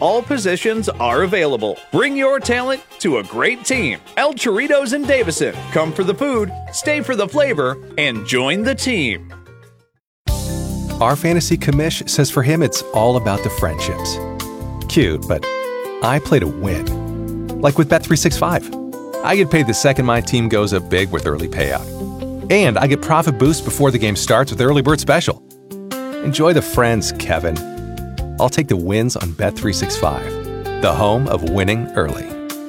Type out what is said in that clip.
all positions are available. Bring your talent to a great team. El Chorritos in Davison. Come for the food, stay for the flavor, and join the team. Our fantasy commish says for him it's all about the friendships. Cute, but I play to win. Like with Bet365. I get paid the second my team goes up big with early payout. And I get profit boost before the game starts with Early Bird Special. Enjoy the friends, Kevin. I'll take the wins on Bet365, the home of winning early.